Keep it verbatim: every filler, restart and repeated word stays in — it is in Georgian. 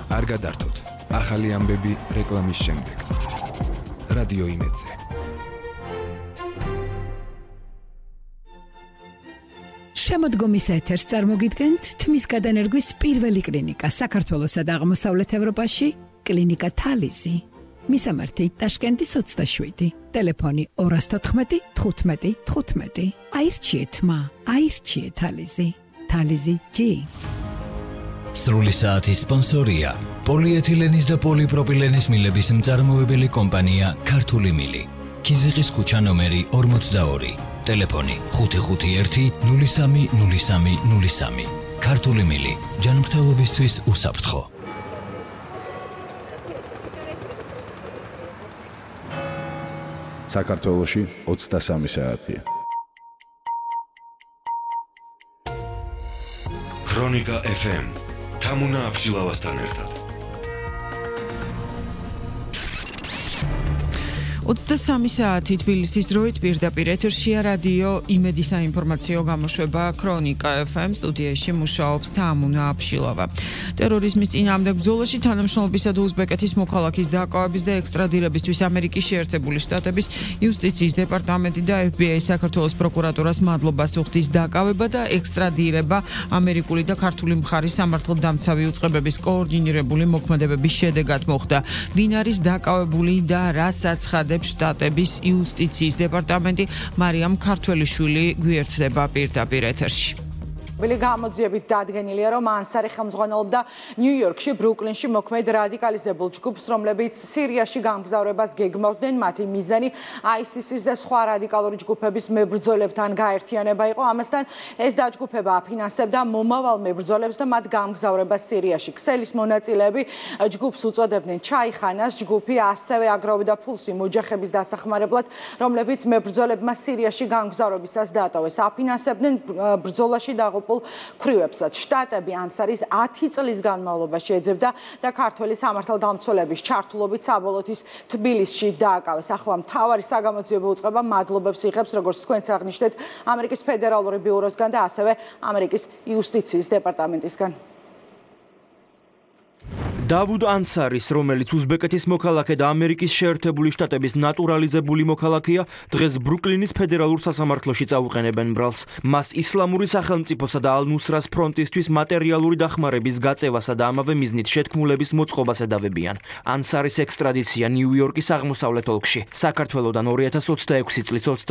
არ გადართოთ. ახალი ამბები რეკლამის შემდეგ. რადიო იმედზე. შემოდგომის ეთერს წარმოგიდგენთ თმის გადანერგვის პირველი კლინიკა საქართველოსა და აღმოსავლეთ ევროპაში, კლინიკა თალიზი. მისამართი ტაშკენტის ოცდაშვიდი, ტელეფონი ორას თოთხმეტი თხუთმეტი თხუთმეტი. აირჩიეთ მა, აირჩიეთ თალიზი. თალიზი ჯი. სრული საათის სპონსორია პოლიეთილენის და პოლიპროპილენის მილების მწარმოებელი კომპანია ქართული მილი. ქიზიყის ქუჩა ნომერი ორმოცდაორი. ტელეფონი ხუთი ხუთი ერთი ნული სამი ნული სამი ნული სამი. ქართული მილი ჯანმრთელობისთვის უსაფრთხო. საქართველოში ოცდასამი საათია. ქრონიკა ეფ ემ თამუნა აბშილავასთან ერთად. ოცდასამი საათი თბილისის დროით პირდაპირ ეთერშია რადიო იმედი საინფორმაციო გამოშვება ქრონიკა ეფ ემ სტუდიაში მუშაობს თამუნა აბშილავა. ტერორიზმის წინააღმდეგ ბრძოლაში თანამშრომლობისა და უზბეკეთის მოქალაქის დაკავების და ექსტრადირებისთვის ამერიკის შეერთებული შტატების იუსტიციის დეპარტამენტი და ეფ ბი აი საქართველოს პროკურატურას მადლობას უხდის დაკავება და ექსტრადირება ამერიკული და ქართული მხარის სამართალდამცავი უწყებების კოორდინირებული მოქმედებების შედეგად მოხდა. ვინ არის დაკავებული და რას აცხადებს შტატების იუსტიციის დეპარტამენტი? მარიამ ქართველიშვილი გვიერთდება პირდაპირ ეთერში. გამოძიებით დადგენილია, რომ ანსარი ხელმძღვანელობდა ნიუ-იორკში, ბრუკლინში მოქმედ რადიკალიზებულ ჯგუფს, რომლებიც სირიაში გამგზავრებას გეგმავდნენ. მათი მიზანი აისისის და სხვა რადიკალური ჯგუფების მებრძოლებთან გაერთიანება იყო. ამასთან ეს დაჯგუფება აფინანსებდა მომავალ მებრძოლებს და მათ გამგზავრებას სირიაში. ქსელის მონაწილეები ჯგუფს უწოდებდნენ ჩაიხანას. ჯგუფი ასევე აგროვებდა ფულს იმ ოჯახების დასახმარებლად, რომლებიც მებრძოლებმა სირიაში გამგზავრებისას დატოვეს. აფინანსებდნენ ბრძოლაში დაღუპულ ქრივებსაც. შტატები ანსარის ათი წლის განმავლობაში ეძებდა და ქართველი სამართალდამცველების ჩართულობით საბოლოოდ ის თბილისში დააკავეს. ახლა მთავარი საგამოძიებო უწყება მადლობებს იღებს, როგორც თქვენც აღნიშნეთ, ამერიკის ფედერალური ბიუროსგან და ასევე ამერიკის იუსტიციის დეპარტამენტისგან. დავუდ ანსარის, რომელიც უზბეკეთის მოქალაქე და ამერიკის შეერთებული შტატების ნატურალიზებული მოქალაქეა, დღეს ბრუკლინის ფედერალურ სასამართლოში წაუყენებენ ბრალს. მას ისლამური სახელმწიფოსა და ალ-ნუსრას ფრონტისთვის მატერიალური დახმარების გაწევასა და ამავე მიზნით შეთქმულების მოწყობას ედავებიან. ანსარის ექსტრადიცია ნიუ-იორკის აღმოსავლეთ ოლქში საქართველოდან ორი ათას ოცდაექვსი წლის